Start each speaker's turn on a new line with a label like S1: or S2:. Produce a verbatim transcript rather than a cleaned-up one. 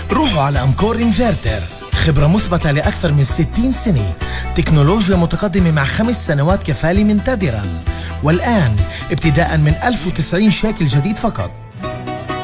S1: روحوا على أمكور إنفرتر، خبرة مثبتة لأكثر من ستين سنة، تكنولوجيا متقدمة مع خمس سنوات كفالة من تادران، والآن ابتداء من ألف وتسعين شيكل جديد فقط.